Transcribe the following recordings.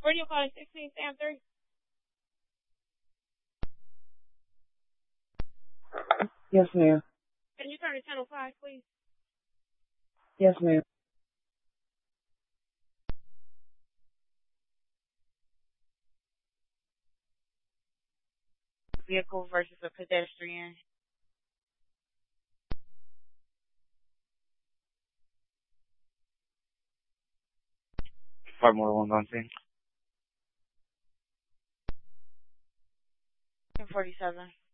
Radio calling 16 Sam 3. Yes, ma'am. Can you turn to channel 5, please? Yes, ma'am. Vehicle versus a pedestrian. Five more ones on scene. 47.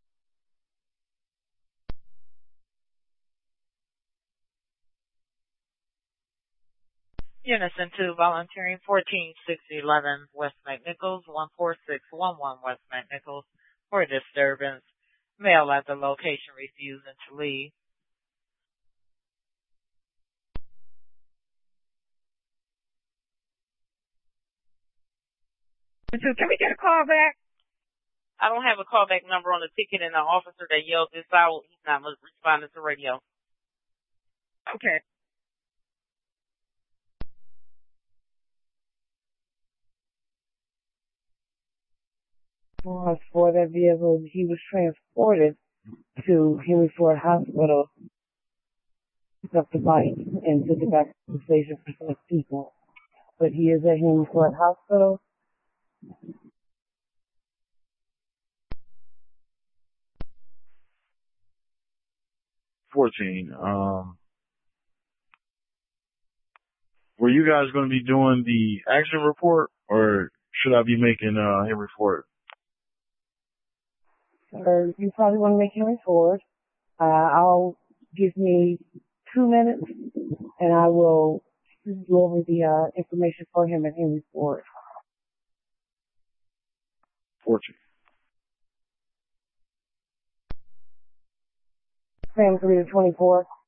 Unison 2, volunteering 14611 West McNichols, 14611 West McNichols for disturbance. Male at the location refusing to leave. Can we get a call back? I don't have a callback number on the ticket, and the officer that yelled this out, he's not responding to radio. Okay. For that vehicle, he was transported to Henry Ford Hospital, picked up the bike, and took it back to the station for some people. But he is at Henry Ford Hospital. Were you guys going to be doing the action report, or should I be making a report? Or you probably want to make Henry Ford. I'll give me 2 minutes, and I will go over the information for him at Henry Ford. 14. Sam 3 to 24.